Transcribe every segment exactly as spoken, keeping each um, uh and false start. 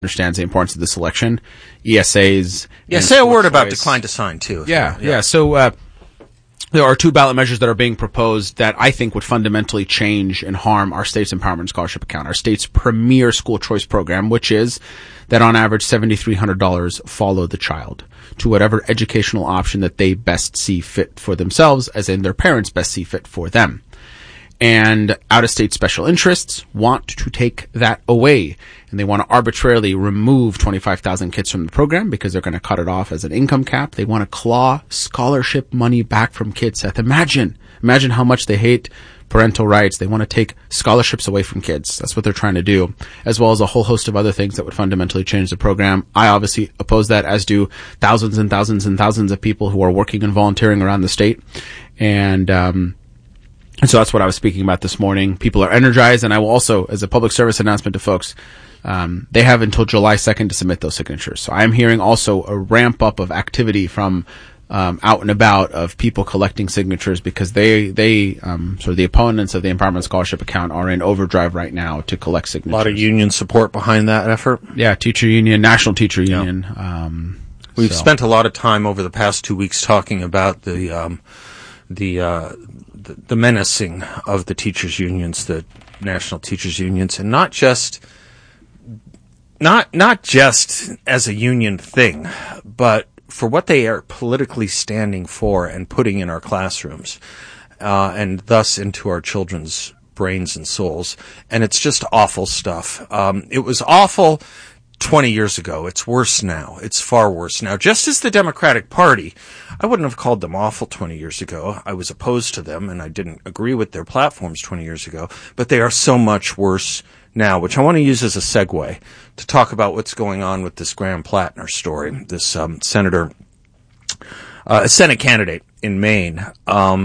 understands the importance of this election. E S As. Yeah, say a word about decline to sign, too. Yeah, yeah. yeah. So uh, there are two ballot measures that are being proposed that I think would fundamentally change and harm our state's empowerment scholarship account, our state's premier school choice program, which is that on average seven thousand three hundred dollars follow the child to whatever educational option that they best see fit for themselves, as in their parents best see fit for them. And out-of-state special interests want to take that away. And they want to arbitrarily remove twenty-five thousand kids from the program because they're going to cut it off as an income cap. They want to claw scholarship money back from kids. Seth, imagine, imagine how much they hate parental rights. They want to take scholarships away from kids. That's what they're trying to do, as well as a whole host of other things that would fundamentally change the program. I obviously oppose that, as do thousands and thousands and thousands of people who are working and volunteering around the state. And, um, And so that's what I was speaking about this morning. People are energized, and I will also, as a public service announcement to folks, um, they have until July second to submit those signatures. So I'm hearing also a ramp up of activity from um, out and about of people collecting signatures because they, they um, sort of the opponents of the Empowerment Scholarship account are in overdrive right now to collect signatures. A lot of union support behind that effort. Yeah, teacher union, National Teacher Union. Yeah. Um, We've so. spent a lot of time over the past two weeks talking about the um, the uh, the, the menacing of the teachers' unions, the national teachers' unions, and not just not not just as a union thing, but for what they are politically standing for and putting in our classrooms, uh, and thus into our children's brains and souls. And it's just awful stuff. Um, it was awful twenty years ago. It's worse now. It's far worse now. Just as the Democratic Party, I wouldn't have called them awful twenty years ago. I was opposed to them, and I didn't agree with their platforms twenty years ago. But they are so much worse now, which I want to use as a segue to talk about what's going on with this Graham Plattner story, this um, senator, uh, Senate candidate in Maine. Um,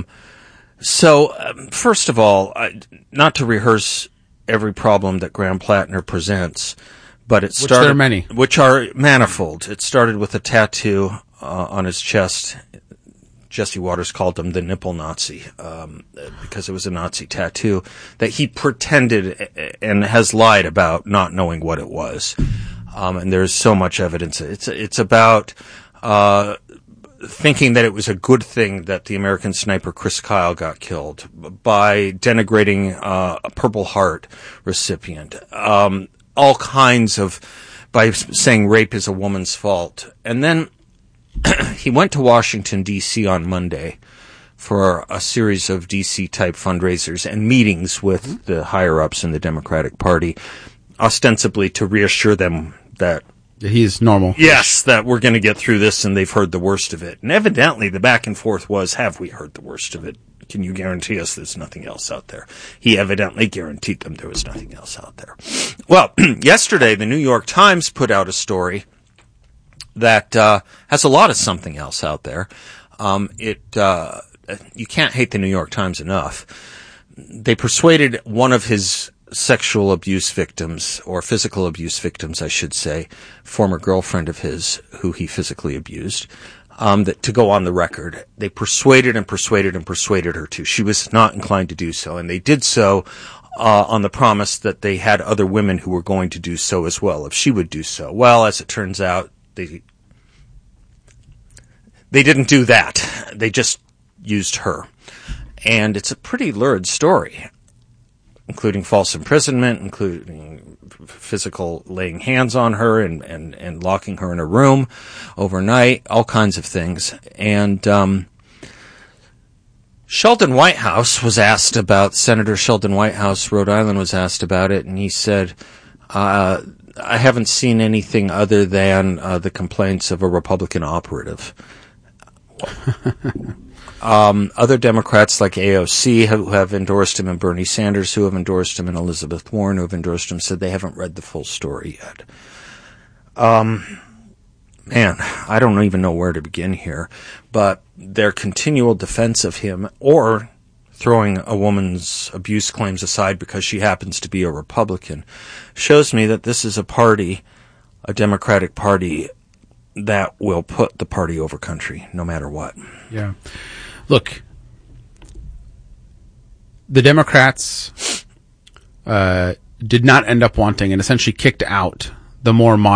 so, um, first of all, I, not to rehearse every problem that Graham Plattner presents, but it started, which there are many, which are manifold. It started with a tattoo uh, on his chest. Jesse Waters called him the nipple Nazi, um, because it was a Nazi tattoo that he pretended and has lied about not knowing what it was. Um, and there's so much evidence. It's, it's about, uh, thinking that it was a good thing that the American sniper Chris Kyle got killed by denigrating, uh, a Purple Heart recipient. Um, all kinds of, by saying rape is a woman's fault. And then he went to Washington, D C on Monday for a series of D C-type fundraisers and meetings with the higher-ups in the Democratic Party, ostensibly to reassure them that he's normal. Yes, that we're going to get through this and they've heard the worst of it. And evidently the back and forth was, have we heard the worst of it? Can you guarantee us there's nothing else out there? He evidently guaranteed them there was nothing else out there. Well, yesterday the New York Times put out a story that uh, has a lot of something else out there. Um, it uh, you can't hate the New York Times enough. They persuaded one of his sexual abuse victims, or physical abuse victims, I should say, former girlfriend of his who he physically abused, um, that to go on the record. They persuaded and persuaded and persuaded her to. She was not inclined to do so, and they did so uh, on the promise that they had other women who were going to do so as well if she would do so. Well, as it turns out, They they didn't do that. They just used her. And it's a pretty lurid story, including false imprisonment, including physical laying hands on her and, and, and locking her in a room overnight, all kinds of things. And um, Sheldon Whitehouse was asked about, Senator Sheldon Whitehouse, Rhode Island, was asked about it, and he said, uh, I haven't seen anything other than uh, the complaints of a Republican operative. um, other Democrats like A O C who have endorsed him, and Bernie Sanders who have endorsed him, and Elizabeth Warren who have endorsed him, said they haven't read the full story yet. Um, man, I don't even know where to begin here, but their continual defense of him, or throwing a woman's abuse claims aside because she happens to be a Republican, shows me that this is a party, a Democratic Party, that will put the party over country, no matter what. Yeah. Look, the Democrats uh, did not end up wanting and essentially kicked out the more modern